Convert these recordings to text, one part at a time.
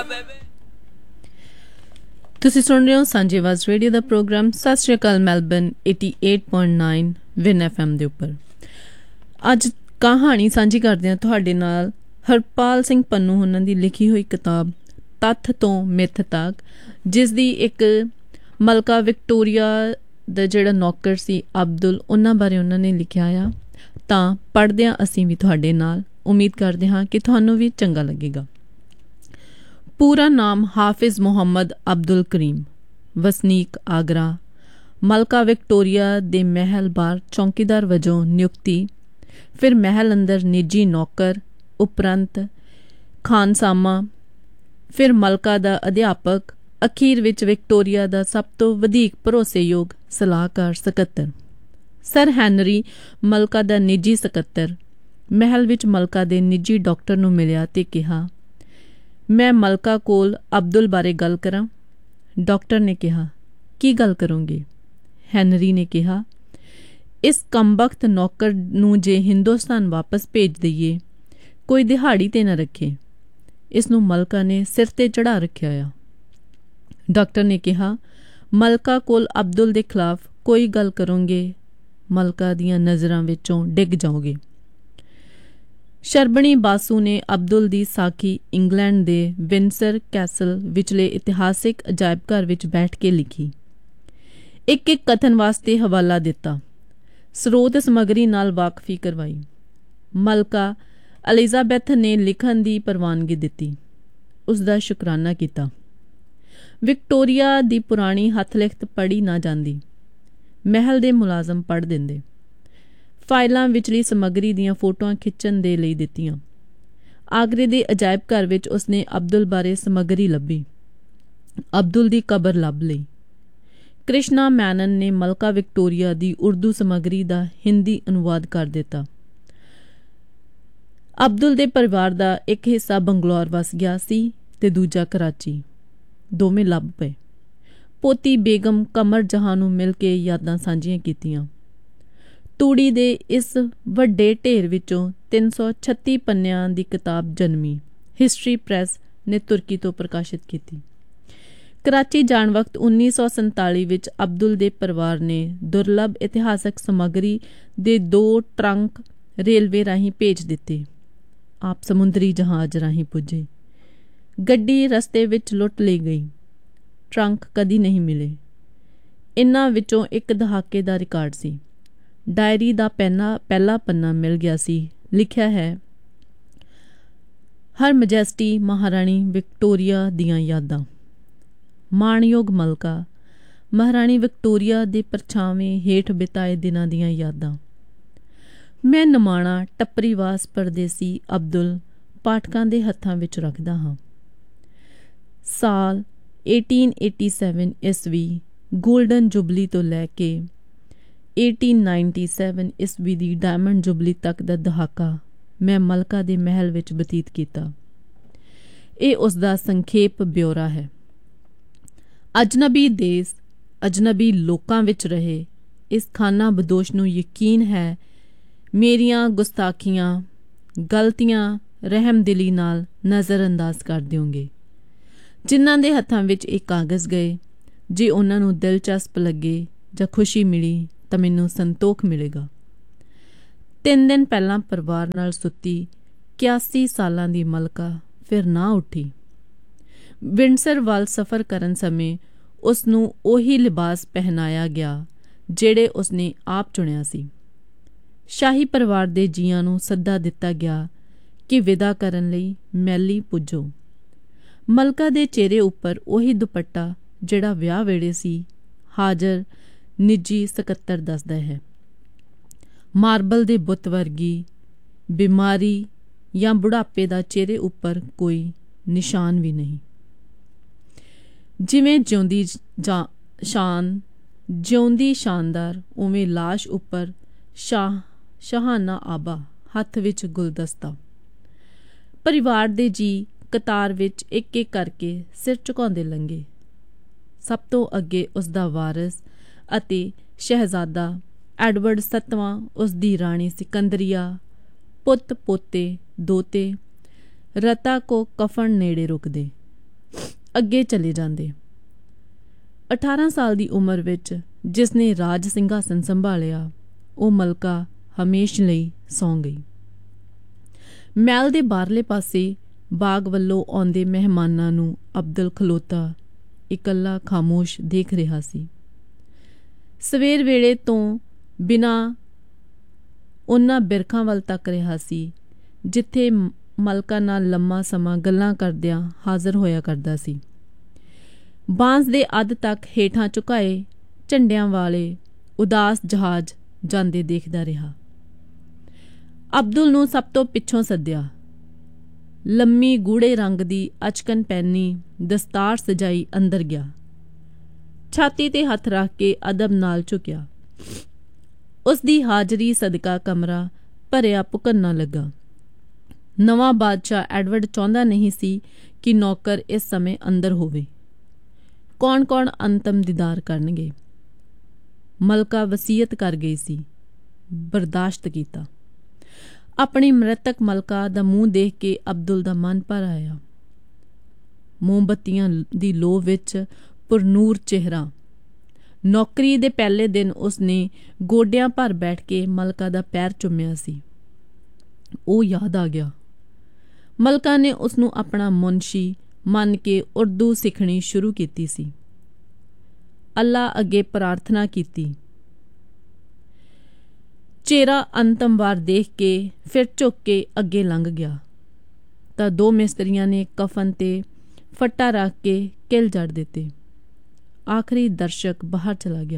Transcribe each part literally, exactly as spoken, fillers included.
ਤੁਸੀਂ ਸੁਣ ਰਹੇ ਹੋ ਸਾਂਝੀ ਆਵਾਜ਼ ਰੇਡੀਓ ਦਾ ਪ੍ਰੋਗਰਾਮ ਸਤਿ ਸ਼੍ਰੀ ਅਕਾਲ ਮੈਲਬਨ ਅਠਾਸੀ ਪੁਆਇੰਟ ਨੌਂ ਵਿਨ ਐਫ ਐਮ ਦੇ ਉੱਪਰ। ਅੱਜ ਕਹਾਣੀ ਸਾਂਝੀ ਕਰਦੇ ਹਾਂ ਤੁਹਾਡੇ ਨਾਲ ਹਰਪਾਲ ਸਿੰਘ ਪੰਨੂ ਉਹਨਾਂ ਦੀ ਲਿਖੀ ਹੋਈ ਕਿਤਾਬ ਤੱਥ ਤੋਂ ਮਿੱਥ ਤੱਕ, ਜਿਸ ਦੀ ਇੱਕ ਮਲਕਾ ਵਿਕਟੋਰੀਆ ਦਾ ਜਿਹੜਾ ਨੌਕਰ ਸੀ ਅਬਦੁਲ, ਉਹਨਾਂ ਬਾਰੇ ਉਹਨਾਂ ਨੇ ਲਿਖਿਆ ਆ। ਤਾਂ ਪੜ੍ਹਦੇ ਹਾਂ ਅਸੀਂ ਵੀ ਤੁਹਾਡੇ ਨਾਲ, ਉਮੀਦ ਕਰਦੇ ਹਾਂ ਕਿ ਤੁਹਾਨੂੰ ਵੀ ਚੰਗਾ ਲੱਗੇਗਾ। ਪੂਰਾ ਨਾਮ ਹਾਫਿਜ਼ ਮੁਹੰਮਦ ਅਬਦੁਲ ਕਰੀਮ, ਵਸਨੀਕ ਆਗਰਾ, ਮਲਕਾ ਵਿਕਟੋਰੀਆ ਦੇ ਮਹਿਲ ਬਾਹਰ ਚੌਂਕੀਦਾਰ ਵਜੋਂ ਨਿਯੁਕਤੀ, ਫਿਰ ਮਹਿਲ ਅੰਦਰ ਨਿੱਜੀ ਨੌਕਰ, ਉਪਰੰਤ ਖਾਨਸਾਮਾ, ਫਿਰ ਮਲਕਾ ਦਾ ਅਧਿਆਪਕ, ਅਖੀਰ ਵਿੱਚ ਵਿਕਟੋਰੀਆ ਦਾ ਸਭ ਤੋਂ ਵਧੇਕ ਭਰੋਸੇਯੋਗ ਸਲਾਹਕਾਰ ਸਕੱਤਰ। ਸਰ ਹੈਨਰੀ ਮਲਕਾ ਦਾ ਨਿੱਜੀ ਸਕੱਤਰ ਮਹਿਲ ਵਿੱਚ ਮਲਕਾ ਦੇ ਨਿੱਜੀ ਡਾਕਟਰ ਨੂੰ ਮਿਲਿਆ ਅਤੇ ਕਿਹਾ, ਮੈਂ ਮਲਕਾ ਕੋਲ ਅਬਦੁਲ ਬਾਰੇ ਗੱਲ ਕਰਾਂ। ਡਾਕਟਰ ਨੇ ਕਿਹਾ, ਕੀ ਗੱਲ ਕਰੋਗੇ? ਹੈਨਰੀ ਨੇ ਕਿਹਾ, ਇਸ ਕਮਬਖਤ ਨੌਕਰ ਨੂੰ ਜੇ ਹਿੰਦੁਸਤਾਨ ਵਾਪਸ ਭੇਜ ਦਈਏ, ਕੋਈ ਦਿਹਾੜੀ ਤੇ ਨਾ ਰੱਖੇ। ਇਸ ਨੂੰ ਮਲਕਾ ਨੇ ਸਿਰ ਤੇ ਚੜ੍ਹਾ ਰੱਖਿਆ ਆ। ਡਾਕਟਰ ਨੇ ਕਿਹਾ, ਮਲਕਾ ਕੋਲ ਅਬਦੁਲ ਦੇ ਖਿਲਾਫ ਕੋਈ ਗੱਲ ਕਰੋਗੇ, ਮਲਕਾ ਦੀਆਂ ਨਜ਼ਰਾਂ ਵਿੱਚੋਂ ਡਿੱਗ ਜਾਓਗੇ। ਸ਼ਰਬਣੀ ਬਾਸੂ ਨੇ ਅਬਦੁਲ ਦੀ ਸਾਖੀ ਇੰਗਲੈਂਡ ਦੇ ਵਿੰਸਰ ਕੈਸਲ ਵਿਚਲੇ ਇਤਿਹਾਸਿਕ ਅਜਾਇਬ ਘਰ ਵਿੱਚ ਬੈਠ ਕੇ ਲਿਖੀ। ਇੱਕ ਇੱਕ ਕਥਨ ਵਾਸਤੇ ਹਵਾਲਾ ਦਿੱਤਾ, ਸਰੋਤ ਸਮੱਗਰੀ ਨਾਲ ਵਾਕਫੀ ਕਰਵਾਈ। ਮਲਕਾ ਐਲਿਜ਼ਾਬੈਥ ਨੇ ਲਿਖਣ ਦੀ ਪ੍ਰਵਾਨਗੀ ਦਿੱਤੀ, ਉਸ ਦਾ ਸ਼ੁਕਰਾਨਾ ਕੀਤਾ। ਵਿਕਟੋਰੀਆ ਦੀ ਪੁਰਾਣੀ ਹੱਥ ਲਿਖਤ ਪੜ੍ਹੀ ਨਾ ਜਾਂਦੀ, ਮਹਿਲ ਦੇ ਮੁਲਾਜ਼ਮ ਪੜ੍ਹ ਦਿੰਦੇ। ਫਾਈਲਾਂ ਵਿਚਲੀ ਸਮੱਗਰੀ ਦੀਆਂ ਫੋਟੋਆਂ ਖਿੱਚਣ ਦੇ ਲਈ ਦਿੱਤੀਆਂ। ਆਗਰੇ ਦੇ ਅਜਾਇਬ ਘਰ ਵਿੱਚ ਉਸਨੇ ਅਬਦੁਲ ਬਾਰੇ ਸਮੱਗਰੀ ਲੱਭੀ, ਅਬਦੁਲ ਦੀ ਕਬਰ ਲੱਭ ਲਈ। ਕ੍ਰਿਸ਼ਨਾ ਮੈਨਨ ਨੇ ਮਲਕਾ ਵਿਕਟੋਰੀਆ ਦੀ ਉਰਦੂ ਸਮੱਗਰੀ ਦਾ ਹਿੰਦੀ ਅਨੁਵਾਦ ਕਰ ਦਿੱਤਾ। ਅਬਦੁਲ ਦੇ ਪਰਿਵਾਰ ਦਾ ਇੱਕ ਹਿੱਸਾ ਬੰਗਲੌਰ ਵਸ ਗਿਆ ਸੀ ਤੇ ਦੂਜਾ ਕਰਾਚੀ। ਦੋਵੇਂ ਲੱਭ ਪਏ। ਪੋਤੀ ਬੇਗਮ ਕਮਰ ਜਹਾਂ ਨੂੰ ਮਿਲ ਕੇ ਯਾਦਾਂ ਸਾਂਝੀਆਂ ਕੀਤੀਆਂ। ਤੂੜੀ ਦੇ ਇਸ ਵੱਡੇ ਢੇਰ ਵਿੱਚੋਂ ਤਿੰਨ ਸੌ ਛੱਤੀ ਪੰਨਿਆਂ ਦੀ ਕਿਤਾਬ ਜਨਮੀ। ਹਿਸਟਰੀ ਪ੍ਰੈਸ ਨੇ ਤੁਰਕੀ ਤੋਂ ਪ੍ਰਕਾਸ਼ਿਤ ਕੀਤੀ। ਕਰਾਚੀ ਜਾਣ ਵਕਤ ਉੱਨੀ ਸੌ ਸੰਤਾਲੀ ਵਿੱਚ ਅਬਦੁਲ ਦੇ ਪਰਿਵਾਰ ਨੇ ਦੁਰਲੱਭ ਇਤਿਹਾਸਕ ਸਮੱਗਰੀ ਦੇ ਦੋ ਟਰੰਕ ਰੇਲਵੇ ਰਾਹੀਂ ਭੇਜ ਦਿੱਤੇ। ਆਪ ਸਮੁੰਦਰੀ ਜਹਾਜ਼ ਰਾਹੀਂ ਪੁੱਜੇ। ਗੱਡੀ ਰਸਤੇ ਵਿੱਚ ਲੁੱਟ ਲਈ ਗਈ। ਟਰੰਕ ਕਦੀ ਨਹੀਂ ਮਿਲੇ। ਇਨ੍ਹਾਂ ਵਿੱਚੋਂ ਇੱਕ ਦਹਾਕੇ ਦਾ ਰਿਕਾਰਡ ਸੀ। ਡਾਇਰੀ ਦਾ ਪਹਿਨਾ ਪਹਿਲਾ ਪੰਨਾ ਮਿਲ ਗਿਆ ਸੀ। ਲਿਖਿਆ ਹੈ, ਹਰ ਮਜੈਸਟੀ ਮਹਾਰਾਣੀ ਵਿਕਟੋਰੀਆ ਦੀਆਂ ਯਾਦਾਂ। ਮਾਣਯੋਗ ਮਲਕਾ, ਮਹਾਰਾਣੀ ਵਿਕਟੋਰੀਆ ਦੇ ਪਰਛਾਵੇਂ ਹੇਠ ਬਿਤਾਏ ਦਿਨਾਂ ਦੀਆਂ ਯਾਦਾਂ। ਮੈਂ ਨਿਮਾਣਾ ਟੱਪਰੀਵਾਸ ਪਰਦੇਸੀ ਅਬਦੁਲ ਪਾਠਕਾਂ ਦੇ ਹੱਥਾਂ ਵਿੱਚ ਰੱਖਦਾ ਹਾਂ। ਸਾਲ ਅਠਾਰਾਂ ਸੌ ਸਤਾਸੀ ਈਸਵੀ ਗੋਲਡਨ ਜੁਬਲੀ ਤੋਂ ਲੈ ਕੇ ਅਠਾਰਾਂ ਸੌ ਸੱਤਰ ਈਸਵੀ ਦੀ ਡਾਇਮੰਡ ਜੁਬਲੀ ਤੱਕ ਦਾ ਦਹਾਕਾ ਮੈਂ ਮਲਕਾ ਦੇ ਮਹਿਲ ਵਿੱਚ ਬਤੀਤ ਕੀਤਾ। ਇਹ ਉਸ ਦਾ ਸੰਖੇਪ ਬਿਓਰਾ ਹੈ। ਅਜਨਬੀ ਦੇਸ਼, ਅਜਨਬੀ ਲੋਕਾਂ ਵਿੱਚ ਰਹੇ ਇਸ ਖਾਨਾ ਬਦੋਸ਼ ਨੂੰ ਯਕੀਨ ਹੈ ਮੇਰੀਆਂ ਗੁਸਤਾਖੀਆਂ, ਗਲਤੀਆਂ ਰਹਿਮਦਿਲੀ ਨਾਲ ਨਜ਼ਰਅੰਦਾਜ਼ ਕਰ ਦਿਓਗੇ। ਜਿਨ੍ਹਾਂ ਦੇ ਹੱਥਾਂ ਵਿੱਚ ਇਹ ਕਾਗਜ਼ ਗਏ, ਜੇ ਉਹਨਾਂ ਨੂੰ ਦਿਲਚਸਪ ਲੱਗੇ ਜਾਂ ਖੁਸ਼ੀ ਮਿਲੀ ਤਾਂ ਮੈਨੂੰ ਸੰਤੋਖ ਮਿਲੇਗਾ। ਤਿੰਨ ਦਿਨ ਪਹਿਲਾਂ ਪਰਿਵਾਰ ਨਾਲ ਸੁੱਤੀ ਇਕਿਆਸੀ ਸਾਲਾਂ ਦੀ ਮਲਕਾ ਫਿਰ ਨਾ ਉੱਠੀ। ਵਿੰਡਸਰ ਵੱਲ ਸਫ਼ਰ ਕਰਨ ਸਮੇਂ ਉਸ ਨੂੰ ਉਹੀ ਲਿਬਾਸ ਪਹਿਨਾਇਆ ਗਿਆ ਜਿਹੜੇ ਉਸਨੇ ਆਪ ਚੁਣਿਆ ਸੀ। ਸ਼ਾਹੀ ਪਰਿਵਾਰ ਦੇ ਜੀਆਂ ਨੂੰ ਸੱਦਾ ਦਿੱਤਾ ਗਿਆ ਕਿ ਵਿਦਾ ਕਰਨ ਲਈ ਮੈਲੀ ਪੁੱਜੋ। ਮਲਕਾ ਦੇ ਚਿਹਰੇ ਉੱਪਰ ਉਹੀ ਦੁਪੱਟਾ ਜਿਹੜਾ ਵਿਆਹ ਵੇਲੇ ਸੀ। ਹਾਜ਼ਰ ਨਿੱਜੀ ਸਕੱਤਰ ਦੱਸਦਾ ਹੈ, ਮਾਰਬਲ ਦੇ ਬੁੱਤ ਵਰਗੀ ਬਿਮਾਰੀ ਜਾਂ ਬੁਢਾਪੇ ਦਾ ਚਿਹਰੇ ਉੱਪਰ ਕੋਈ ਨਿਸ਼ਾਨ ਵੀ ਨਹੀਂ। ਜਿਵੇਂ ਜਿਉਂਦੀ ਜਾਂ ਸ਼ਾਨ ਜਿਉਂਦੀ ਸ਼ਾਨਦਾਰ, ਉਵੇਂ ਲਾਸ਼ ਉੱਪਰ ਸ਼ਾਹ ਸ਼ਾਹਾਨਾ ਆਬਾ, ਹੱਥ ਵਿੱਚ ਗੁਲਦਸਤਾ। ਪਰਿਵਾਰ ਦੇ ਜੀਅ ਕਤਾਰ ਵਿੱਚ ਇੱਕ ਇੱਕ ਕਰਕੇ ਸਿਰ ਝੁਕਾਉਂਦੇ ਲੰਘੇ। ਸਭ ਤੋਂ ਅੱਗੇ ਉਸ ਦਾ ਵਾਰਿਸ ਅਤੇ ਸ਼ਹਿਜ਼ਾਦਾ ਐਡਵਰਡ ਸੱਤਵਾਂ, ਉਸ ਦੀ ਰਾਣੀ ਸਿਕੰਦਰੀਆ, ਪੁੱਤ ਪੋਤੇ ਦੋਤੇ ਰਤਾ ਕੋ ਕਫਨ ਨੇੜੇ ਰੁਕਦੇ। ਅੱਗੇ ਚਲੇ ਜਾਂਦੇ। ਅਠਾਰਾਂ ਸਾਲ ਦੀ ਉਮਰ ਵਿੱਚ ਜਿਸ ਨੇ ਰਾਜ ਸਿੰਘਾਸਨ ਸੰਭਾਲਿਆ, ਉਹ ਮਲਕਾ ਹਮੇਸ਼ ਲਈ ਸੌਂ ਗਈ। ਮਹਿਲ ਦੇ ਬਾਹਰਲੇ ਪਾਸੇ ਬਾਗ ਵੱਲੋਂ ਆਉਂਦੇ ਮਹਿਮਾਨਾਂ ਨੂੰ ਅਬਦੁਲ ਖਲੋਤਾ ਇਕੱਲਾ ਖਾਮੋਸ਼ ਦੇਖ ਰਿਹਾ ਸੀ। ਸਵੇਰ ਵੇਲੇ ਤੋਂ ਬਿਨਾਂ ਉਹਨਾਂ ਬਿਰਖਾਂ ਵੱਲ ਤੱਕ ਰਿਹਾ ਸੀ ਜਿੱਥੇ ਮਲਕਾ ਨਾਲ ਲੰਮਾ ਸਮਾਂ ਗੱਲਾਂ ਕਰਦਿਆਂ ਹਾਜ਼ਰ ਹੋਇਆ ਕਰਦਾ ਸੀ। ਬਾਂਸ ਦੇ ਅੱਧ ਤੱਕ ਹੇਠਾਂ ਝੁਕਾਏ ਝੰਡਿਆਂ ਵਾਲੇ ਉਦਾਸ ਜਹਾਜ਼ ਜਾਂਦੇ ਦੇਖਦਾ ਰਿਹਾ। ਅਬਦੁਲ ਨੂੰ ਸਭ ਤੋਂ ਪਿੱਛੋਂ ਸੱਦਿਆ। ਲੰਮੀ ਗੂੜੇ ਰੰਗ ਦੀ ਅਚਕਨ ਪਹਿਨੀ ਦਸਤਾਰ ਸਜਾਈ ਅੰਦਰ ਗਿਆ। ਛਾਤੀ ਤੇ ਹੱਥ ਰੱਖ ਕੇ ਅਦਬ ਨਾਲ ਝੁਕਿਆ। ਉਸ ਦੀ ਹਾਜ਼ਰੀ ਸਦਕਾ ਕਮਰਾ ਭਰਿਆ ਭੁਕੰਨਾ ਲੱਗਾ। ਨਵਾਂ ਬਾਦਸ਼ਾਹ ਐਡਵਰਡ ਚਾਹੁੰਦਾ ਨਹੀਂ ਸੀ ਕਿ ਨੌਕਰ ਇਸ ਸਮੇਂ ਅੰਦਰ ਹੋਵੇ। ਕੌਣ ਕੌਣ ਅੰਤਮ ਦੀਦਾਰ ਕਰਨਗੇ? ਮਲਕਾ ਵਸੀਅਤ ਕਰ ਗਈ ਸੀ, ਬਰਦਾਸ਼ਤ ਕੀਤਾ। ਆਪਣੀ ਮ੍ਰਿਤਕ ਮਲਕਾ ਦਾ ਮੂੰਹ ਦੇਖ ਕੇ ਅਬਦੁਲ ਦਾ ਮਨ ਭਰ ਆਇਆ। ਮੋਮਬੱਤੀਆਂ ਦੀ ਲੋ ਵਿੱਚ ਪੁਰਨੂਰ ਚਿਹਰਾ। ਨੌਕਰੀ ਦੇ ਪਹਿਲੇ ਦਿਨ ਉਸਨੇ ਗੋਡਿਆਂ ਭਰ ਬੈਠ ਕੇ ਮਲਕਾ ਦਾ ਪੈਰ ਚੁੰਮਿਆ ਸੀ। ਉਹ ਯਾਦ ਆ ਗਿਆ। ਮਲਕਾ ਨੇ ਉਸਨੂੰ ਆਪਣਾ ਮੁਨਸ਼ੀ ਮੰਨ ਕੇ ਉਰਦੂ ਸਿੱਖਣੀ ਸ਼ੁਰੂ ਕੀਤੀ ਸੀ। ਅੱਲਾ ਅੱਗੇ ਪ੍ਰਾਰਥਨਾ ਕੀਤੀ। ਚਿਹਰਾ ਅੰਤਮ ਵਾਰ ਦੇਖ ਕੇ ਫਿਰ ਝੁੱਕ ਕੇ ਅੱਗੇ ਲੰਘ ਗਿਆ ਤਾਂ ਦੋ ਮਿਸਤਰੀਆਂ ਨੇ ਕਫਨ ਤੇ ਫੱਟਾ ਰੱਖ ਕੇ ਕਿਲ ਜੜ ਦਿੱਤੇ। ਆਖਰੀ ਦਰਸ਼ਕ ਬਾਹਰ ਚਲਾ ਗਿਆ।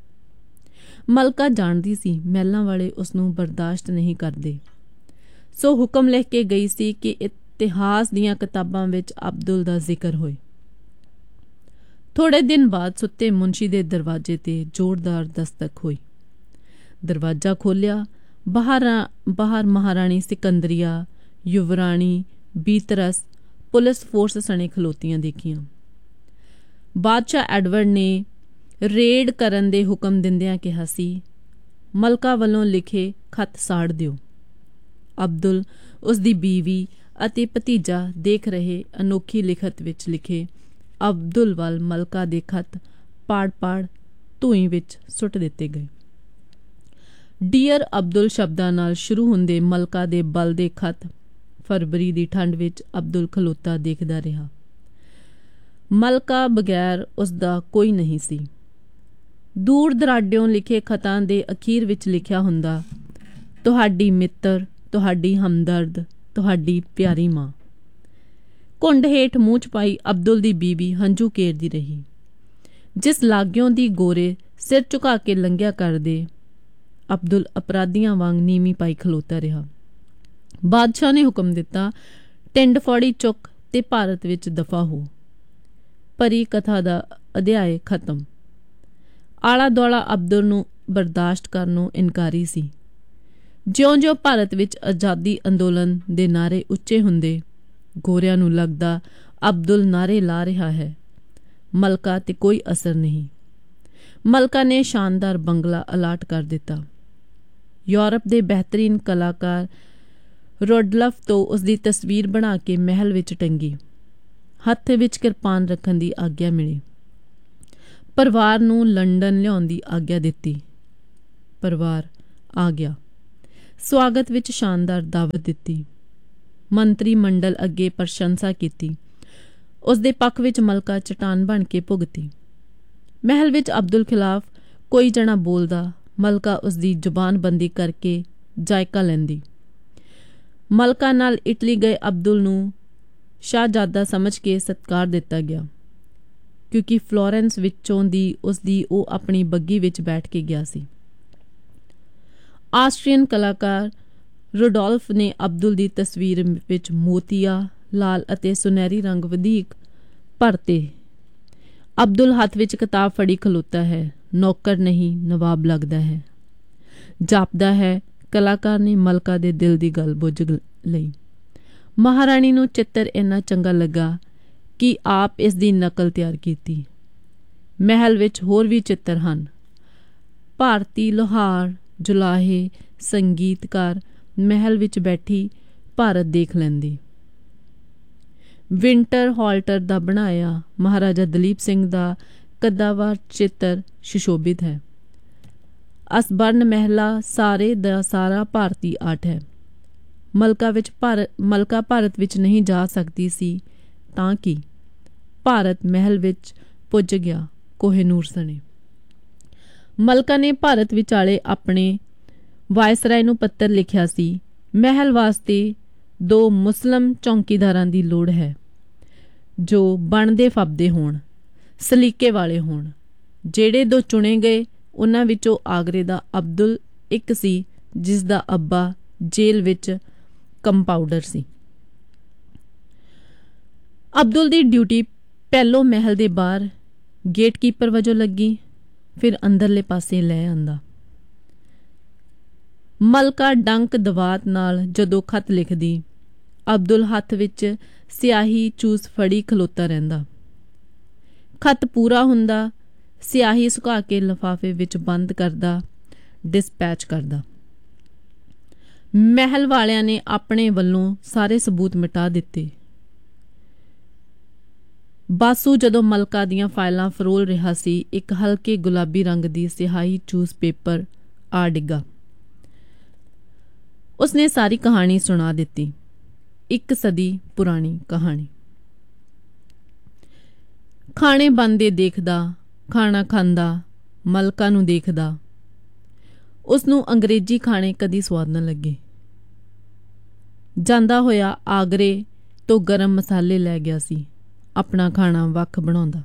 ਮਲਕਾ ਜਾਣਦੀ ਸੀ ਮਹਿਲਾਂ ਵਾਲੇ ਉਸਨੂੰ ਬਰਦਾਸ਼ਤ ਨਹੀਂ ਕਰਦੇ, ਸੋ ਹੁਕਮ ਲਿਖ ਕੇ ਗਈ ਸੀ ਕਿ ਇਤਿਹਾਸ ਦੀਆਂ ਕਿਤਾਬਾਂ ਵਿੱਚ ਅਬਦੁਲ ਦਾ ਜ਼ਿਕਰ ਹੋਏ। ਥੋੜੇ ਦਿਨ ਬਾਅਦ ਸੁੱਤੇ ਮੁਨਸ਼ੀ ਦੇ ਦਰਵਾਜ਼ੇ ਤੇ ਜ਼ੋਰਦਾਰ ਦਸਤਕ ਹੋਈ। ਦਰਵਾਜ਼ਾ ਖੋਲ੍ਹਿਆ। ਬਾਹਰ ਬਾਹਰ ਮਹਾਰਾਣੀ ਸਿਕੰਦਰੀਆ, ਯੁਵਰਾਣੀ ਬੀਤਰਸ ਪੁਲਿਸ ਫੋਰਸ ਸਣੇ ਖਲੋਤੀਆਂ ਦੇਖੀਆਂ। ਬਾਦਸ਼ਾਹ ਐਡਵਰਡ ਨੇ ਰੇਡ ਕਰਨ ਦੇ ਹੁਕਮ ਦਿੰਦਿਆਂ ਕਿਹਾ ਸੀ, ਮਲਕਾ ਵੱਲੋਂ ਲਿਖੇ ਖੱਤ ਸਾੜ ਦਿਓ। ਅਬਦੁਲ, ਉਸ ਦੀ ਬੀਵੀ ਅਤੇ ਭਤੀਜਾ ਦੇਖ ਰਹੇ ਅਨੋਖੀ ਲਿਖਤ ਵਿੱਚ ਲਿਖੇ ਅਬਦੁਲ ਵੱਲ ਮਲਕਾ ਦੇ ਖੱਤ ਪਾੜ ਪਾੜ ਧੂੰਈ ਵਿੱਚ ਸੁੱਟ ਦਿੱਤੇ ਗਏ। ਡੀਅਰ ਅਬਦੁਲ ਸ਼ਬਦਾਂ ਨਾਲ ਸ਼ੁਰੂ ਹੁੰਦੇ ਮਲਕਾ ਦੇ ਬਲ ਦੇ ਖੱਤ ਫਰਵਰੀ ਦੀ ਠੰਡ ਵਿੱਚ ਅਬਦੁਲ ਖਲੋਤਾ ਦੇਖਦਾ ਰਿਹਾ। ਮਲਕਾ ਬਗੈਰ ਉਸਦਾ ਕੋਈ ਨਹੀਂ ਸੀ। ਦੂਰ ਦਰਾਡਿਓਂ ਲਿਖੇ ਖਤਾਂ ਦੇ ਅਖੀਰ ਵਿੱਚ ਲਿਖਿਆ ਹੁੰਦਾ, ਤੁਹਾਡੀ ਮਿੱਤਰ, ਤੁਹਾਡੀ ਹਮਦਰਦ, ਤੁਹਾਡੀ ਪਿਆਰੀ ਮਾਂ। ਘੁੰਡ ਹੇਠ ਮੂੰਹ ਚ ਪਾਈ ਅਬਦੁਲ ਦੀ ਬੀਬੀ ਹੰਝੂ ਕੇਰਦੀ ਰਹੀ। ਜਿਸ ਲਾਗਿਓਂ ਦੀ ਗੋਰੇ ਸਿਰ ਝੁਕਾ ਕੇ ਲੰਘਿਆ ਕਰਦੇ, ਅਬਦੁਲ ਅਪਰਾਧੀਆਂ ਵਾਂਗ ਨੀਵੀਂ ਪਾਈ ਖਲੋਤਾ ਰਿਹਾ। ਬਾਦਸ਼ਾਹ ਨੇ ਹੁਕਮ ਦਿੱਤਾ, ਟਿੰਡ ਫੌੜੀ ਚੁੱਕ ਤੇ ਭਾਰਤ ਵਿੱਚ ਦਫਾ ਹੋ। ਪਰੀ ਕਥਾ ਦਾ ਅਧਿਆਇ ਖਤਮ। ਆਲਾ ਦੁਆਲਾ ਅਬਦੁਲ ਨੂੰ ਬਰਦਾਸ਼ਤ ਕਰਨੋਂ ਇਨਕਾਰੀ ਸੀ। ਜਿਉਂ-ਜਿਉਂ ਭਾਰਤ ਵਿੱਚ ਆਜ਼ਾਦੀ ਅੰਦੋਲਨ ਦੇ ਨਾਅਰੇ ਉੱਚੇ ਹੁੰਦੇ, ਗੋਰਿਆਂ ਨੂੰ ਲੱਗਦਾ ਅਬਦੁਲ ਨਾਅਰੇ ਲਾ ਰਿਹਾ ਹੈ। ਮਲਕਾ ਤੇ ਕੋਈ ਅਸਰ ਨਹੀਂ। ਮਲਕਾ ਨੇ ਸ਼ਾਨਦਾਰ ਬੰਗਲਾ ਅਲਾਟ ਕਰ ਦਿੱਤਾ। ਯੂਰਪ ਦੇ ਬਿਹਤਰੀਨ ਕਲਾਕਾਰ ਰੋਡਲਫ ਤੋਂ ਉਸਦੀ ਤਸਵੀਰ ਬਣਾ ਕੇ ਮਹਿਲ ਵਿੱਚ ਟੰਗੀ। ਹੱਥ ਵਿੱਚ ਕਿਰਪਾਨ ਰੱਖਣ ਦੀ ਆਗਿਆ ਮਿਲੀ। ਪਰਿਵਾਰ ਨੂੰ ਲੰਡਨ ਲਿਆਉਣ ਦੀ ਆਗਿਆ ਦਿੱਤੀ। ਪਰਿਵਾਰ ਆ ਗਿਆ। ਸਵਾਗਤ ਵਿੱਚ ਸ਼ਾਨਦਾਰ ਦਾਵਤ ਦਿੱਤੀ। ਮੰਤਰੀ ਮੰਡਲ ਅੱਗੇ ਪ੍ਰਸ਼ੰਸਾ ਕੀਤੀ। ਉਸਦੇ ਪੱਖ ਵਿੱਚ ਮਲਕਾ ਚਟਾਨ ਬਣ ਕੇ ਭੁਗਤੀ। ਮਹਿਲ ਵਿੱਚ ਅਬਦੁਲ ਖਿਲਾਫ ਕੋਈ ਜਣਾ ਬੋਲਦਾ, ਮਲਕਾ ਉਸਦੀ ਜ਼ੁਬਾਨ ਬੰਦੀ ਕਰਕੇ ਜਾਇਕਾ ਲੈਂਦੀ। ਮਲਕਾ ਨਾਲ ਇਟਲੀ ਗਏ ਅਬਦੁਲ ਨੂੰ ਸ਼ਾਹਜ਼ਾਦਾ ਸਮਝ ਕੇ ਸਤਿਕਾਰ ਦਿੱਤਾ ਗਿਆ, ਕਿਉਂਕਿ ਫਲੋਰੈਂਸ ਵਿੱਚੋਂ ਦੀ ਉਸਦੀ ਉਹ ਆਪਣੀ ਬੱਗੀ ਵਿੱਚ ਬੈਠ ਕੇ ਗਿਆ ਸੀ। ਆਸਟਰੀਅਨ ਕਲਾਕਾਰ ਰੋਡੋਲਫ ਨੇ ਅਬਦੁਲ ਦੀ ਤਸਵੀਰ ਵਿੱਚ ਮੋਤੀਆ, ਲਾਲ ਅਤੇ ਸੁਨਹਿਰੀ ਰੰਗ ਵਧੀਕ ਭਰਤੇ। ਅਬਦੁਲ ਹੱਥ ਵਿੱਚ ਕਿਤਾਬ ਫੜੀ ਖਲੋਤਾ ਹੈ। ਨੌਕਰ ਨਹੀਂ, ਨਵਾਬ ਲੱਗਦਾ ਹੈ। ਜਾਪਦਾ ਹੈ ਕਲਾਕਾਰ ਨੇ ਮਲਕਾ ਦੇ ਦਿਲ ਦੀ ਗੱਲ ਬੁੱਝ ਲਈ। ਮਹਾਰਾਣੀ ਨੂੰ ਚਿੱਤਰ ਇੰਨਾ ਚੰਗਾ ਲੱਗਾ ਕਿ ਆਪ ਇਸ ਦੀ ਨਕਲ ਤਿਆਰ ਕੀਤੀ। ਮਹਿਲ ਵਿੱਚ ਹੋਰ ਵੀ ਚਿੱਤਰ ਹਨ। ਭਾਰਤੀ ਲੋਹਾਰ, ਜੁਲਾਹੇ, ਸੰਗੀਤਕਾਰ ਮਹਿਲ ਵਿੱਚ ਬੈਠੀ ਭਾਰਤ ਦੇਖ ਲੈਂਦੀ। ਵਿੰਟਰ ਹਾਲਟਰ ਦਾ ਬਣਾਇਆ ਮਹਾਰਾਜਾ ਦਲੀਪ ਸਿੰਘ ਦਾ ਕੱਦਾਵਰ ਚਿੱਤਰ ਸੁਸ਼ੋਭਿਤ ਹੈ। ਅਸਬਰਨ ਮਹਿਲਾ ਸਾਰੇ ਦਾ ਸਾਰਾ ਭਾਰਤੀ ਆਰਟ ਹੈ। ਮਲਕਾ ਵਿੱਚ ਭਾਰਤ ਮਲਕਾ ਭਾਰਤ ਵਿੱਚ ਨਹੀਂ ਜਾ ਸਕਦੀ ਸੀ ਤਾਂ ਕਿ ਭਾਰਤ ਮਹਿਲ ਵਿੱਚ ਪੁੱਜ ਗਿਆ ਕੋਹਿਨੂਰ ਸਣੇ। ਮਲਕਾ ਨੇ ਭਾਰਤ ਵਿਚਾਲੇ ਆਪਣੇ ਵਾਇਸਰਾਏ ਨੂੰ ਪੱਤਰ ਲਿਖਿਆ ਸੀ, ਮਹਿਲ ਵਾਸਤੇ ਦੋ ਮੁਸਲਿਮ ਚੌਂਕੀਦਾਰਾਂ ਦੀ ਲੋੜ ਹੈ ਜੋ ਬਣਦੇ ਫੱਬਦੇ ਹੋਣ, ਸਲੀਕੇ ਵਾਲੇ ਹੋਣ। ਜਿਹੜੇ ਦੋ ਚੁਣੇ ਗਏ ਉਹਨਾਂ ਵਿੱਚੋਂ ਆਗਰੇ ਦਾ ਅਬਦੁਲ ਇੱਕ ਸੀ, ਜਿਸ ਦਾ ਅੱਬਾ ਜੇਲ੍ਹ ਵਿੱਚ ਕੰਪਾਊਂਡਰ ਸੀ। ਅਬਦੁਲ ਦੀ ਡਿਊਟੀ ਪਹਿਲੋਂ ਮਹਿਲ ਦੇ ਬਾਹਰ ਗੇਟਕੀਪਰ ਵਜੋਂ ਲੱਗੀ, ਫਿਰ ਅੰਦਰਲੇ ਪਾਸੇ ਲੈ ਆਂਦਾ। ਮਲਕਾ ਡੰਕ ਦਵਾਤ ਨਾਲ ਜਦੋਂ ਖਤ ਲਿਖਦੀ, ਅਬਦੁਲ ਹੱਥ ਵਿੱਚ ਸਿਆਹੀ ਚੂਸ ਫੜੀ ਖਲੋਤਾ ਰਹਿੰਦਾ। ਖਤ ਪੂਰਾ ਹੁੰਦਾ, ਸਿਆਹੀ ਸੁਕਾ ਕੇ ਲਿਫਾਫੇ ਵਿੱਚ ਬੰਦ ਕਰਦਾ, ਡਿਸਪੈਚ ਕਰਦਾ। ਮਹਿਲ ਵਾਲਿਆਂ ਨੇ ਆਪਣੇ ਵੱਲੋਂ ਸਾਰੇ ਸਬੂਤ ਮਿਟਾ ਦਿੱਤੇ। ਬਾਸੂ ਜਦੋਂ ਮਲਕਾ ਦੀਆਂ ਫਾਈਲਾਂ ਫਰੋਲ ਰਿਹਾ ਸੀ, ਇੱਕ ਹਲਕੇ ਗੁਲਾਬੀ ਰੰਗ ਦੀ ਸਿਆਹੀ ਚੂਸ ਪੇਪਰ ਆ ਡਿੱਗਾ। ਉਸਨੇ ਸਾਰੀ ਕਹਾਣੀ ਸੁਣਾ ਦਿੱਤੀ, ਇੱਕ ਸਦੀ ਪੁਰਾਣੀ ਕਹਾਣੀ। ਖਾਣੇ ਬਣਦੇ ਦੇਖਦਾ, ਖਾਣਾ ਖਾਂਦਾ, ਮਲਕਾ ਨੂੰ ਦੇਖਦਾ। ਉਸਨੂੰ ਅੰਗਰੇਜ਼ੀ ਖਾਣੇ ਕਦੀ ਸਵਾਦ ਨਾ ਲੱਗੇ। ਜਾਂਦਾ ਹੋਇਆ ਆਗਰੇ ਤੋਂ ਗਰਮ ਮਸਾਲੇ ਲੈ ਗਿਆ ਸੀ, ਆਪਣਾ ਖਾਣਾ ਵੱਖ ਬਣਾਉਂਦਾ।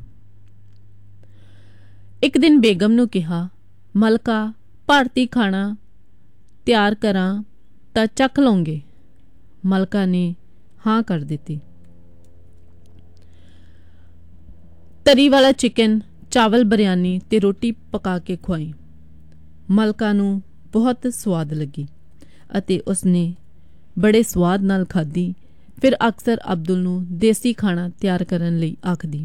ਇੱਕ ਦਿਨ ਬੇਗਮ ਨੂੰ ਕਿਹਾ, ਮਲਕਾ ਭਾਰਤੀ ਖਾਣਾ ਤਿਆਰ ਕਰਾਂ ਤਾਂ ਚੱਖ ਲਓਗੇ? ਮਲਕਾ ਨੇ ਹਾਂ ਕਰ ਦਿੱਤੀ। ਤਰੀ ਵਾਲਾ ਚਿਕਨ, ਚਾਵਲ, ਬਿਰਿਆਨੀ ਤੇ ਰੋਟੀ ਪਕਾ ਕੇ ਖਵਾਈ। ਮਲਕਾ ਨੂੰ ਬਹੁਤ ਸਵਾਦ ਲੱਗੀ ਅਤੇ ਉਸਨੇ ਬੜੇ ਸਵਾਦ ਨਾਲ ਖਾਧੀ। ਫਿਰ ਅਕਸਰ ਅਬਦੁਲ ਨੂੰ ਦੇਸੀ ਖਾਣਾ ਤਿਆਰ ਕਰਨ ਲਈ ਆਖਦੀ।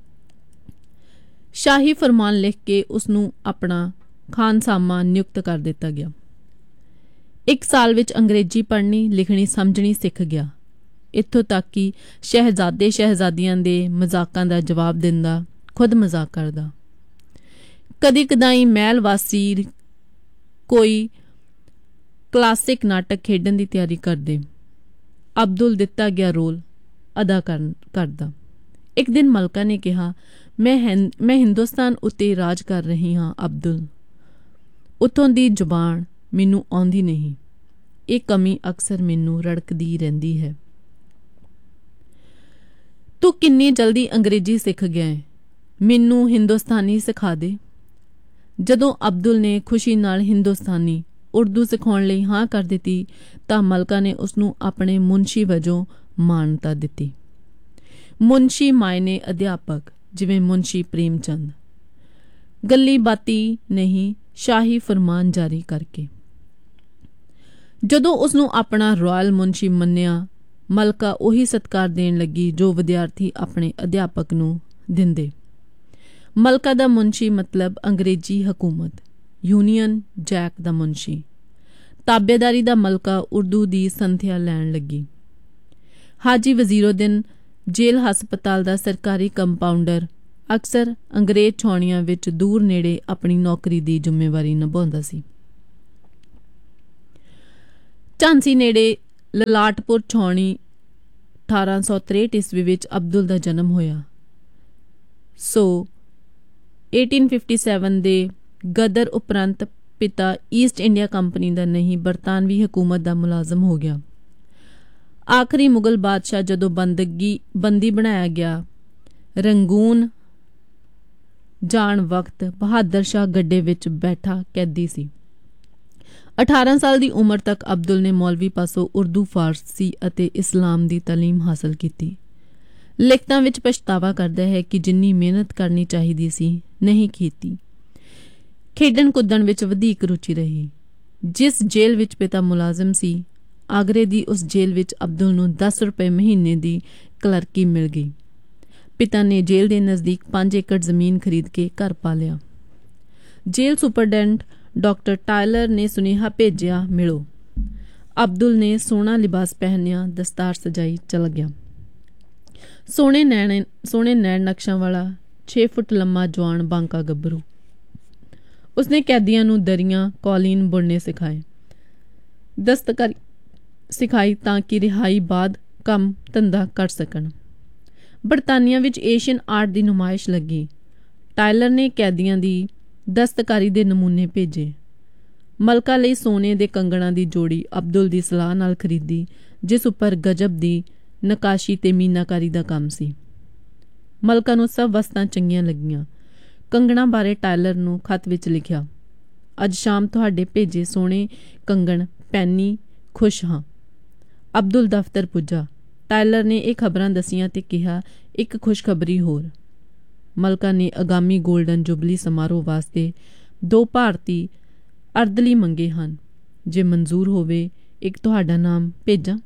ਸ਼ਾਹੀ ਫਰਮਾਨ ਲਿਖ ਕੇ ਉਸਨੂੰ ਆਪਣਾ ਖਾਨਸਾਮਾ ਨਿਯੁਕਤ ਕਰ ਦਿੱਤਾ ਗਿਆ। ਇੱਕ ਸਾਲ ਵਿੱਚ ਅੰਗਰੇਜ਼ੀ ਪੜ੍ਹਨੀ, ਲਿਖਣੀ, ਸਮਝਣੀ ਸਿੱਖ ਗਿਆ। ਇੱਥੋਂ ਤੱਕ ਕਿ ਸ਼ਹਿਜ਼ਾਦੇ ਸ਼ਹਿਜ਼ਾਦੀਆਂ ਦੇ ਮਜ਼ਾਕਾਂ ਦਾ ਜਵਾਬ ਦਿੰਦਾ, ਖੁਦ ਮਜ਼ਾਕ ਕਰਦਾ। ਕਦੀ ਕਦਾਈ ਮਹਿਲ ਵਾਸੀ ਕੋਈ ਕਲਾਸਿਕ ਨਾਟਕ ਖੇਡਣ ਦੀ ਤਿਆਰੀ ਕਰਦੇ, ਅਬਦੁਲ ਦਿੱਤਾ ਗਿਆ ਰੋਲ ਅਦਾ ਕਰ ਕਰਦਾ। ਇੱਕ ਦਿਨ ਮਲਕਾ ਨੇ ਕਿਹਾ, ਮੈਂ ਹਿੰ ਮੈਂ ਹਿੰਦੁਸਤਾਨ ਉੱਤੇ ਰਾਜ ਕਰ ਰਹੀ ਹਾਂ ਅਬਦੁਲ। ਉੱਥੋਂ ਦੀ ਜ਼ੁਬਾਨ ਮੈਨੂੰ ਆਉਂਦੀ ਨਹੀਂ। ਇਹ ਕਮੀ ਅਕਸਰ ਮੈਨੂੰ ਰੜਕਦੀ ਰਹਿੰਦੀ ਹੈ। ਤੂੰ ਕਿੰਨੀ ਜਲਦੀ ਅੰਗਰੇਜ਼ੀ ਸਿੱਖ ਗਿਆ ਹੈ, ਮੈਨੂੰ ਹਿੰਦੁਸਤਾਨੀ ਸਿਖਾ ਦੇ। ਜਦੋਂ ਅਬਦੁਲ ਨੇ ਖੁਸ਼ੀ ਨਾਲ ਹਿੰਦੁਸਤਾਨੀ ਉਰਦੂ ਸਿਖਾਉਣ ਲਈ ਹਾਂ ਕਰ ਦਿੱਤੀ ਤਾਂ ਮਲਕਾ ਨੇ ਉਸਨੂੰ ਆਪਣੇ ਮੁਨਸ਼ੀ ਵਜੋਂ ਮਾਨਤਾ ਦਿੱਤੀ। ਮੁਨਸ਼ੀ ਮਾਇਨੇ ਅਧਿਆਪਕ, ਜਿਵੇਂ ਮੁਨਸ਼ੀ ਪ੍ਰੇਮ ਚੰਦ। ਗੱਲੀ ਬਾਤੀ ਨਹੀਂ, ਸ਼ਾਹੀ ਫਰਮਾਨ ਜਾਰੀ ਕਰਕੇ। ਜਦੋਂ ਉਸਨੂੰ ਆਪਣਾ ਰਾਇਲ ਮੁਨਸ਼ੀ ਮੰਨਿਆ, ਮਲਕਾ ਉਹੀ ਸਤਿਕਾਰ ਦੇਣ ਲੱਗੀ ਜੋ ਵਿਦਿਆਰਥੀ ਆਪਣੇ ਅਧਿਆਪਕ ਨੂੰ ਦਿੰਦੇ। ਮਲਕਾ ਦਾ ਮੁਨਸ਼ੀ ਮਤਲਬ ਅੰਗਰੇਜ਼ੀ ਹਕੂਮਤ, ਯੂਨੀਅਨ ਜੈਕ ਦਾ ਮੁਨਸ਼ੀ। ਤਾਬੇਦਾਰੀ ਦਾ ਮਲਕਾ ਉਰਦੂ ਦੀ ਸੰਥਿਆ ਲੈਣ ਲੱਗੀ। ਹਾਜੀ ਵਜ਼ੀਰੁੱਦੀਨ ਜੇਲ੍ਹ ਹਸਪਤਾਲ ਦਾ ਸਰਕਾਰੀ ਕੰਪਾਊਂਡਰ ਅਕਸਰ ਅੰਗਰੇਜ਼ ਛਾਉਣੀਆਂ ਵਿੱਚ ਦੂਰ ਨੇੜੇ ਆਪਣੀ ਨੌਕਰੀ ਦੀ ਜ਼ਿੰਮੇਵਾਰੀ ਨਿਭਾਉਂਦਾ ਸੀ। ਝਾਂਸੀ ਨੇੜੇ ਲਲਾਟਪੁਰ ਛਾਉਣੀ ਅਠਾਰਾਂ ਸੌ ਤਰੇਹਠ ਈਸਵੀ ਵਿੱਚ ਅਬਦੁਲ ਦਾ ਜਨਮ ਹੋਇਆ। ਸੋ ਅਠਾਰਾਂ ਸੌ ਸੱਤਰ ਦੇ ਗਦਰ ਉਪਰੰਤ ਪਿਤਾ ਈਸਟ ਇੰਡੀਆ ਕੰਪਨੀ ਦਾ ਨਹੀਂ, ਬਰਤਾਨਵੀ ਹਕੂਮਤ ਦਾ ਮੁਲਾਜ਼ਮ ਹੋ ਗਿਆ। ਆਖਰੀ ਮੁਗਲ ਬਾਦਸ਼ਾਹ ਜਦੋਂ ਬੰਦਗੀ ਬੰਦੀ ਬਣਾਇਆ ਗਿਆ, ਰੰਗੂਨ ਜਾਣ ਵਕਤ ਬਹਾਦਰ ਸ਼ਾਹ ਗੱਡੇ ਵਿੱਚ ਬੈਠਾ ਕੈਦੀ ਸੀ। ਅਠਾਰਾਂ ਸਾਲ ਦੀ ਉਮਰ ਤੱਕ ਅਬਦੁਲ ਨੇ ਮੌਲਵੀ ਪਾਸੋਂ ਉਰਦੂ, ਫਾਰਸੀ ਅਤੇ ਇਸਲਾਮ ਦੀ ਤਾਲੀਮ ਹਾਸਲ ਕੀਤੀ। ਲਿਖਤਾਂ ਵਿੱਚ ਪਛਤਾਵਾ ਕਰਦਾ ਹੈ ਕਿ ਜਿੰਨੀ ਮਿਹਨਤ ਕਰਨੀ ਚਾਹੀਦੀ ਸੀ ਨਹੀਂ ਕੀਤੀ। ਖੇਡਣ ਕੁੱਦਣ ਵਿੱਚ ਵਧੇਕ ਰੁਚੀ ਰਹੀ। ਜਿਸ ਜੇਲ੍ਹ ਵਿੱਚ ਪਿਤਾ ਮੁਲਾਜ਼ਮ ਸੀ, ਆਗਰੇ ਦੀ ਉਸ ਜੇਲ੍ਹ ਵਿੱਚ ਅਬਦੁਲ ਨੂੰ ਦਸ ਰੁਪਏ ਮਹੀਨੇ ਦੀ ਕਲਰਕੀ ਮਿਲ ਗਈ। ਪਿਤਾ ਨੇ ਜੇਲ੍ਹ ਦੇ ਨਜ਼ਦੀਕ ਪੰਜ ਏਕੜ ਜ਼ਮੀਨ ਖਰੀਦ ਕੇ ਘਰ ਪਾ ਲਿਆ। ਜੇਲ੍ਹ ਸੁਪਰਡੈਂਟ ਡਾਕਟਰ ਟਾਇਲਰ ਨੇ ਸੁਨੇਹਾ ਭੇਜਿਆ, ਮਿਲੋ। ਅਬਦੁਲ ਨੇ ਸੋਹਣਾ ਲਿਬਾਸ ਪਹਿਨਿਆ, ਦਸਤਾਰ ਸਜਾਈ, ਚਲ ਗਿਆ। ਸੋਹਣੇ ਨੈਣ ਸੋਹਣੇ ਨੈਣ ਨਕਸ਼ਾਂ ਵਾਲਾ ਛੇ ਫੁੱਟ ਲੰਮਾ ਜਵਾਨ ਬਾਂਕਾ ਗੱਭਰੂ। ਉਸਨੇ ਕੈਦੀਆਂ ਨੂੰ ਦਰੀਆਂ ਕੌਲੀਨ ਬੁਣਨੇ ਸਿਖਾਏ, ਦਸਤਕਾਰੀ ਸਿਖਾਈ ਤਾਂ ਕਿ ਰਿਹਾਈ ਬਾਅਦ ਕੰਮ ਧੰਦਾ ਕਰ ਸਕਣ। ਬਰਤਾਨੀਆ ਵਿੱਚ ਏਸ਼ੀਅਨ ਆਰਟ ਦੀ ਨੁਮਾਇਸ਼ ਲੱਗੀ। ਟਾਇਲਰ ਨੇ ਕੈਦੀਆਂ ਦੀ ਦਸਤਕਾਰੀ ਦੇ ਨਮੂਨੇ ਭੇਜੇ। ਮਲਕਾ ਲਈ ਸੋਨੇ ਦੇ ਕੰਗਣਾਂ ਦੀ ਜੋੜੀ ਅਬਦੁਲ ਦੀ ਸਲਾਹ ਨਾਲ ਖਰੀਦੀ, ਜਿਸ ਉੱਪਰ ਗਜਬ ਦੀ ਨਕਾਸ਼ੀ ਤੇ ਮੀਨਾਕਾਰੀ ਦਾ ਕੰਮ ਸੀ। ਮਲਕਾ ਨੂੰ ਸਭ ਵਸਤਾਂ ਚੰਗੀਆਂ ਲੱਗੀਆਂ। ਕੰਗਣਾਂ ਬਾਰੇ ਟਾਇਲਰ ਨੂੰ ਖੱਤ ਵਿੱਚ ਲਿਖਿਆ, ਅੱਜ ਸ਼ਾਮ ਤੁਹਾਡੇ ਭੇਜੇ ਸੋਹਣੇ ਕੰਗਣ ਪਹਿਨੀ ਖੁਸ਼ ਹਾਂ। ਅਬਦੁਲ ਦਫ਼ਤਰ ਪੁੱਜਾ। ਟਾਇਲਰ ਨੇ ਇਹ ਖਬਰਾਂ ਦਸੀਆਂ ਤੇ ਕਿਹਾ, ਇੱਕ ਖੁਸ਼ਖਬਰੀ ਹੋਰ। ਮਲਕਾ ਨੇ ਆਗਾਮੀ ਗੋਲਡਨ ਜੁਬਲੀ ਸਮਾਰੋਹ ਵਾਸਤੇ ਦੋ ਭਾਰਤੀ ਅਰਦਲੀ ਮੰਗੇ ਹਨ। ਜੇ ਮਨਜ਼ੂਰ ਹੋਵੇ ਇੱਕ ਤੁਹਾਡਾ ਨਾਮ ਭੇਜਾਂ।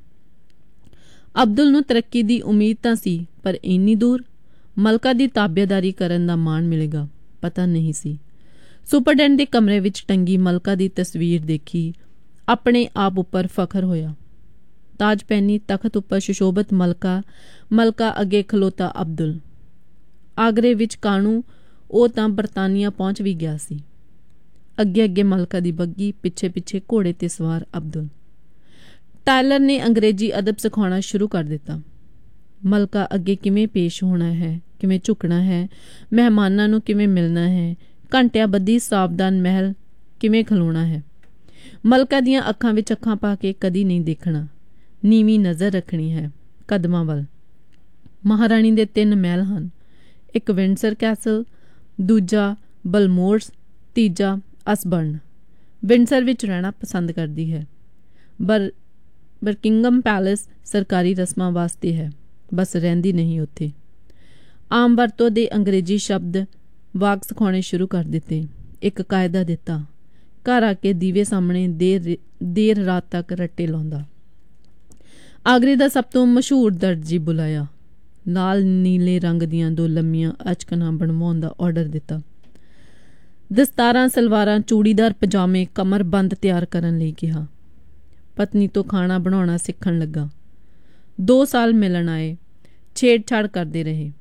ਅਬਦੁਲ ਨੂੰ ਤਰੱਕੀ ਦੀ ਉਮੀਦ ਤਾਂ ਸੀ, ਪਰ ਇੰਨੀ ਦੂਰ ਮਲਕਾ ਦੀ ਤਾਬੇਦਾਰੀ ਕਰਨ ਦਾ ਮਾਣ ਮਿਲੇਗਾ ਪਤਾ ਨਹੀਂ ਸੀ। ਸੁਪਰਡੈਂਟ ਦੇ ਕਮਰੇ ਵਿੱਚ ਟੰਗੀ ਮਲਕਾ ਦੀ ਤਸਵੀਰ ਦੇਖੀ, ਆਪਣੇ ਆਪ ਉੱਪਰ ਫਖਰ ਹੋਇਆ। ਤਾਜ ਪਹਿਨੀ ਤਖਤ ਉੱਪਰ ਸੁਸ਼ੋਭਤ ਮਲਕਾ, ਮਲਕਾ ਅੱਗੇ ਖਲੋਤਾ ਅਬਦੁਲ। ਆਗਰੇ ਵਿੱਚ ਕਾਣੂ ਉਹ ਤਾਂ ਬਰਤਾਨੀਆ ਪਹੁੰਚ ਵੀ ਗਿਆ ਸੀ। ਅੱਗੇ ਅੱਗੇ ਮਲਕਾ ਦੀ ਬੱਗੀ, ਪਿੱਛੇ ਪਿੱਛੇ ਘੋੜੇ ਤੇ ਸਵਾਰ ਅਬਦੁਲ। ਟਾਇਲਰ ਨੇ ਅੰਗਰੇਜ਼ੀ ਅਦਬ ਸਿਖਾਉਣਾ ਸ਼ੁਰੂ ਕਰ ਦਿੱਤਾ। ਮਲਕਾ ਅੱਗੇ ਕਿਵੇਂ ਪੇਸ਼ ਹੋਣਾ ਹੈ, ਕਿਵੇਂ ਝੁਕਣਾ ਹੈ, ਮਹਿਮਾਨਾਂ ਨੂੰ ਕਿਵੇਂ ਮਿਲਣਾ ਹੈ, ਘੰਟਿਆਂ ਬੱਧੀ ਸਾਵਧਾਨ ਮਹਿਲ ਕਿਵੇਂ ਖਲੋਣਾ ਹੈ। ਮਲਕਾ ਦੀਆਂ ਅੱਖਾਂ ਵਿੱਚ ਅੱਖਾਂ ਪਾ ਕੇ ਕਦੀ ਨਹੀਂ ਦੇਖਣਾ, ਨੀਵੀਂ ਨਜ਼ਰ ਰੱਖਣੀ ਹੈ ਕਦਮਾਂ ਵੱਲ। ਮਹਾਰਾਣੀ ਦੇ ਤਿੰਨ ਮਹਿਲ ਹਨ, ਇੱਕ ਵਿੰਡਸਰ ਕੈਸਲ, ਦੂਜਾ ਬਲਮੋਰਸ, ਤੀਜਾ ਅਸਬਰਨ। ਵਿੰਡਸਰ ਵਿੱਚ ਰਹਿਣਾ ਪਸੰਦ ਕਰਦੀ ਹੈ। ਬਰ ਬਰਕਿੰਗਮ ਪੈਲੇਸ ਸਰਕਾਰੀ ਰਸਮਾਂ ਵਾਸਤੇ ਹੈ, ਬਸ ਰਹਿੰਦੀ ਨਹੀਂ ਉੱਥੇ। ਆਮ ਵਰਤੋਂ ਦੇ ਅੰਗਰੇਜ਼ੀ ਸ਼ਬਦ ਵਾਕ ਸਿਖਾਉਣੇ ਸ਼ੁਰੂ ਕਰ ਦਿੱਤੇ। ਇੱਕ ਕਾਇਦਾ ਦਿੱਤਾ, ਘਰ ਆ ਕੇ ਦੀਵੇ ਸਾਹਮਣੇ ਦੇਰ ਦੇਰ ਰਾਤ ਤੱਕ ਰੱਟੇ ਲਾਉਂਦਾ। ਆਗਰੇ ਦਾ ਸਭ ਤੋਂ ਮਸ਼ਹੂਰ ਦਰਜੀ ਬੁਲਾਇਆ, ਲਾਲ ਨੀਲੇ ਰੰਗ ਦੀਆਂ ਦੋ ਲੰਮੀਆਂ ਅਚਕਨਾਂ ਬਣਵਾਉਣ ਦਾ ਆਰਡਰ ਦਿੱਤਾ। ਦਸਤਾਰਾਂ, ਸਲਵਾਰਾਂ, ਚੂੜੀਦਾਰ ਪਜਾਮੇ, ਕਮਰਬੰਦ ਤਿਆਰ ਕਰਨ ਲਈ ਕਿਹਾ। ਪਤਨੀ ਤੋਂ ਖਾਣਾ ਬਣਾਉਣਾ ਸਿੱਖਣ ਲੱਗਾ। ਦੋ ਸਾਲ ਮਿਲਣ ਆਏ, ਛੇੜਛਾੜ ਕਰਦੇ ਰਹੇ।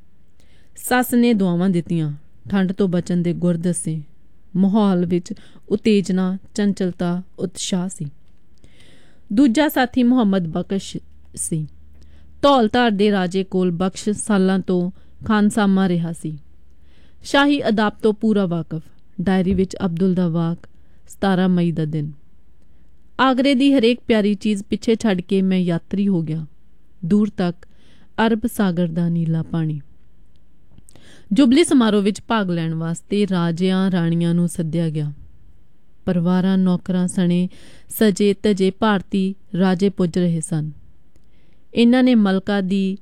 ਸੱਸ ਨੇ ਦੁਆਵਾਂ ਦਿੱਤੀਆਂ, ਠੰਡ ਤੋਂ ਬਚਣ ਦੇ ਗੁਰ ਦੱਸੇ। ਮਾਹੌਲ ਵਿੱਚ ਉਤੇਜਨਾ, ਚੰਚਲਤਾ, ਉਤਸ਼ਾਹ ਸੀ। ਦੂਜਾ ਸਾਥੀ ਮੁਹੰਮਦ ਬਖਸ਼ ਸੀ। ਧੌਲਧਾਰ ਦੇ ਰਾਜੇ ਕੋਲ ਬਖਸ਼ ਸਾਲਾਂ ਤੋਂ ਖਾਨਸਾਮਾ ਰਿਹਾ ਸੀ। ਸ਼ਾਹੀ ਅਦਾਬ ਤੋਂ ਪੂਰਾ ਵਾਕਫ। ਡਾਇਰੀ ਵਿੱਚ ਅਬਦੁਲ ਦਾ ਵਾਕ, ਸਤਾਰਾਂ ਮਈ ਦਾ ਦਿਨ। ਆਗਰੇ ਦੀ ਹਰੇਕ ਪਿਆਰੀ ਚੀਜ਼ ਪਿੱਛੇ ਛੱਡ ਕੇ ਮੈਂ ਯਾਤਰੀ ਹੋ ਗਿਆ, ਦੂਰ ਤੱਕ ਅਰਬ ਸਾਗਰ ਦਾ ਨੀਲਾ ਪਾਣੀ। ਜੁਬਲੀ ਸਮਾਰੋਹ ਵਿੱਚ ਭਾਗ ਲੈਣ ਵਾਸਤੇ ਰਾਜਿਆਂ ਰਾਣੀਆਂ ਨੂੰ ਸੱਦਿਆ ਗਿਆ। ਪਰਿਵਾਰਾਂ, ਨੌਕਰਾਂ ਸਣੇ ਸਜੇ ਧਜੇ ਭਾਰਤੀ ਰਾਜੇ ਪੁੱਜ ਰਹੇ ਸਨ। ਇਹਨਾਂ ਨੇ ਮਲਕਾ ਦੀ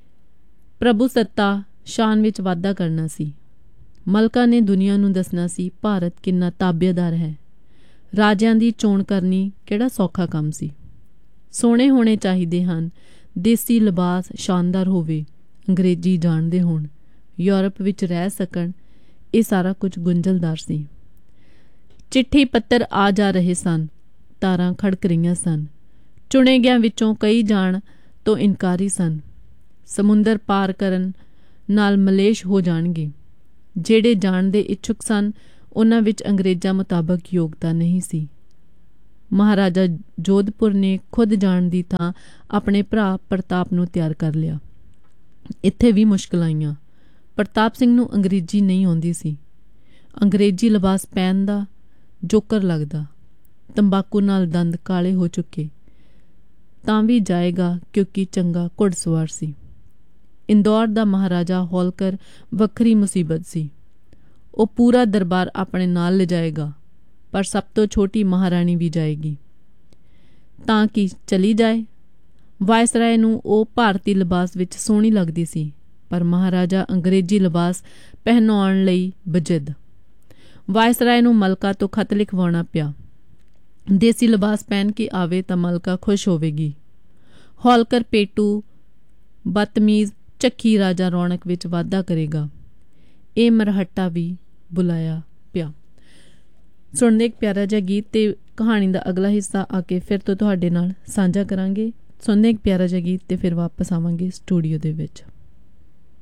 ਪ੍ਰਭੂਸੱਤਾ ਸ਼ਾਨ ਵਿੱਚ ਵਾਧਾ ਕਰਨਾ ਸੀ। ਮਲਕਾ ਨੇ ਦੁਨੀਆ ਨੂੰ ਦੱਸਣਾ ਸੀ ਭਾਰਤ ਕਿੰਨਾ ਤਾਬੇਦਾਰ ਹੈ। ਰਾਜਿਆਂ ਦੀ ਚੋਣ ਕਰਨੀ ਕਿਹੜਾ ਸੌਖਾ ਕੰਮ ਸੀ। ਸੋਹਣੇ ਹੋਣੇ ਚਾਹੀਦੇ ਹਨ, ਦੇਸੀ ਲਿਬਾਸ ਸ਼ਾਨਦਾਰ ਹੋਵੇ, ਅੰਗਰੇਜ਼ੀ ਜਾਣਦੇ ਹੋਣ, ਯੂਰਪ ਵਿੱਚ ਰਹਿ ਸਕਣ, ਇਹ ਸਾਰਾ ਕੁਝ ਗੁੰਝਲਦਾਰ ਸੀ। ਚਿੱਠੀ ਪੱਤਰ ਆ ਜਾ ਰਹੇ ਸਨ, ਤਾਰਾਂ ਖੜਕ ਰਹੀਆਂ ਸਨ। ਚੁਣੇ ਗਿਆਂ ਵਿੱਚੋਂ ਕਈ ਜਾਣ ਤੋਂ ਇਨਕਾਰੀ ਸਨ। ਸਮੁੰਦਰ ਪਾਰ ਕਰਨ ਨਾਲ ਮਲੇਸ਼ ਹੋ ਜਾਣਗੇ। ਜਿਹੜੇ ਜਾਣ ਦੇ ਇੱਛੁਕ ਸਨ, ਉਹਨਾਂ ਵਿੱਚ ਅੰਗਰੇਜ਼ਾਂ ਮੁਤਾਬਕ ਯੋਗਤਾ ਨਹੀਂ ਸੀ। ਮਹਾਰਾਜਾ ਜੋਧਪੁਰ ਨੇ ਖੁਦ ਜਾਣ ਦੀ ਥਾਂ ਆਪਣੇ ਭਰਾ ਪ੍ਰਤਾਪ ਨੂੰ ਤਿਆਰ ਕਰ ਲਿਆ। ਇੱਥੇ ਵੀ ਮੁਸ਼ਕਿਲ ਆਈਆਂ। ਪ੍ਰਤਾਪ ਸਿੰਘ ਨੂੰ ਅੰਗਰੇਜ਼ੀ ਨਹੀਂ ਆਉਂਦੀ ਸੀ। ਅੰਗਰੇਜ਼ੀ ਲਿਬਾਸ ਪਹਿਨ ਦਾ ਜੋਕਰ ਲੱਗਦਾ। ਤੰਬਾਕੂ ਨਾਲ ਦੰਦ ਕਾਲੇ ਹੋ ਚੁੱਕੇ, ਤਾਂ ਵੀ ਜਾਏਗਾ ਕਿਉਂਕਿ ਚੰਗਾ ਘੁੜਸਵਾਰ ਸੀ। ਇੰਦੌਰ ਦਾ ਮਹਾਰਾਜਾ ਹੋਲਕਰ ਵੱਖਰੀ ਮੁਸੀਬਤ ਸੀ। ਉਹ ਪੂਰਾ ਦਰਬਾਰ ਆਪਣੇ ਨਾਲ ਲਿਜਾਏਗਾ, ਪਰ ਸਭ ਤੋਂ ਛੋਟੀ ਮਹਾਰਾਣੀ ਵੀ ਜਾਏਗੀ। ਤਾਂ ਕਿ ਚਲੀ ਜਾਏ। ਵਾਇਸਰਾਏ ਨੂੰ ਉਹ ਭਾਰਤੀ ਲਿਬਾਸ ਵਿੱਚ ਸੋਹਣੀ ਲੱਗਦੀ ਸੀ, ਪਰ ਮਹਾਰਾਜਾ ਅੰਗਰੇਜ਼ੀ ਲਿਬਾਸ ਪਹਿਨਾਉਣ ਲਈ ਬਜਿੱਦ। ਵਾਇਸਰਾਏ ਨੂੰ ਮਲਕਾ ਤੋਂ ਖਤ ਲਿਖਵਾਉਣਾ ਪਿਆ। ਦੇਸੀ ਲਿਬਾਸ ਪਹਿਨ ਕੇ ਆਵੇ ਤਾਂ ਮਲਕਾ ਖੁਸ਼ ਹੋਵੇਗੀ। ਹੋਲਕਰ ਪੇਟੂ, ਬਦਤਮੀਜ਼, ਝੱਖੀ ਰਾਜਾ ਰੌਣਕ ਵਿੱਚ ਵਾਧਾ ਕਰੇਗਾ। ਇਹ ਮਰਹੱਟਾ ਵੀ ਬੁਲਾਇਆ ਪਿਆ। ਸੁਣਦੇ ਇੱਕ ਪਿਆਰਾ ਜਿਹਾ ਗੀਤ ਤੇ ਕਹਾਣੀ ਦਾ ਅਗਲਾ ਹਿੱਸਾ ਆ ਕੇ ਫਿਰ ਤੋਂ ਤੁਹਾਡੇ ਨਾਲ ਸਾਂਝਾ ਕਰਾਂਗੇ। ਸੁਣਦੇ ਇੱਕ ਪਿਆਰਾ ਜਿਹਾ ਗੀਤ ਤੇ ਫਿਰ ਵਾਪਸ ਆਵਾਂਗੇ ਸਟੂਡੀਓ ਦੇ ਵਿੱਚ।